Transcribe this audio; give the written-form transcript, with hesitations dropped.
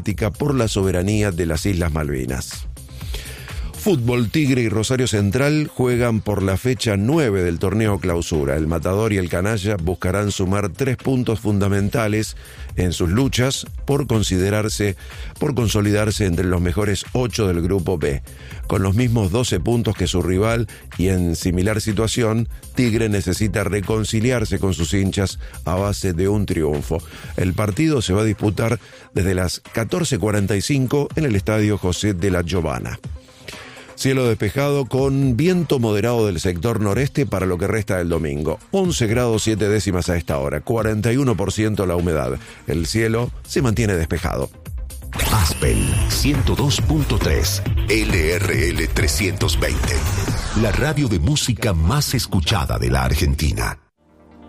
por la soberanía de las Islas Malvinas. Fútbol, Tigre y Rosario Central juegan por la fecha 9 del torneo Clausura. El Matador y el Canalla buscarán sumar 3 puntos fundamentales en sus luchas por consolidarse entre los mejores 8 del Grupo B. Con los mismos 12 puntos que su rival y en similar situación, Tigre necesita reconciliarse con sus hinchas a base de un triunfo. El partido se va a disputar desde las 14:45 en el Estadio José de la Giovana. Cielo despejado con viento moderado del sector noreste para lo que resta del domingo. 11 grados 7 décimas a esta hora, 41% la humedad. El cielo se mantiene despejado. Aspel 102.3 LRL 320. La radio de música más escuchada de la Argentina.